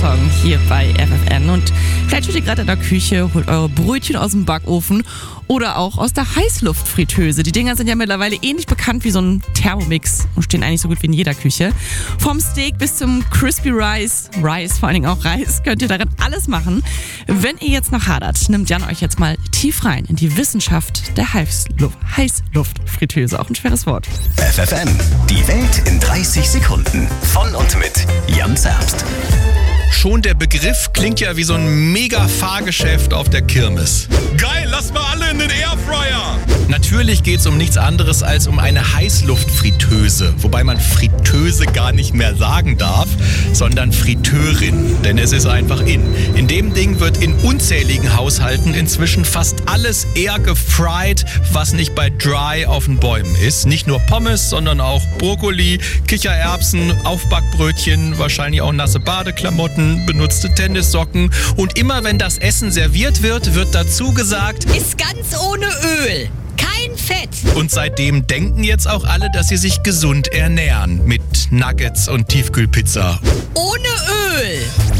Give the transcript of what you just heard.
Song hier bei FFN. Und vielleicht steht ihr gerade in der Küche, holt eure Brötchen aus dem Backofen oder auch aus der Heißluftfritteuse. Die Dinger sind ja mittlerweile ähnlich bekannt wie so ein Thermomix und stehen eigentlich so gut wie in jeder Küche. Vom Steak bis zum Crispy Rice, vor allen Dingen auch Reis, könnt ihr darin alles machen. Wenn ihr jetzt noch hadert, nimmt Jan euch jetzt mal tief rein in die Wissenschaft der Heißluftfritteuse. Auch ein schweres Wort. FFN, die Welt in 30 Sekunden. Von und mit Jan Zerbst. Schon der Begriff klingt ja wie so ein Mega-Fahrgeschäft auf der Kirmes. Geil, lass mal alle in den Airfryer! Natürlich geht's um nichts anderes als um eine Heißluftfritteuse. Wobei man Fritteuse gar nicht mehr sagen darf, sondern Fritteurin. Denn es ist einfach in. In dem Ding wird in unzähligen Haushalten inzwischen fast alles air gefried, was nicht bei Dry auf den Bäumen ist. Nicht nur Pommes, sondern auch Brokkoli, Kichererbsen, Aufbackbrötchen, wahrscheinlich auch nasse Badeklamotten, benutzte Tennissocken. Und immer wenn das Essen serviert wird, wird dazu gesagt, ist ganz ohne Öl. Kein Fett. Und seitdem denken jetzt auch alle, dass sie sich gesund ernähren. Mit Nuggets und Tiefkühlpizza. Ohne Öl.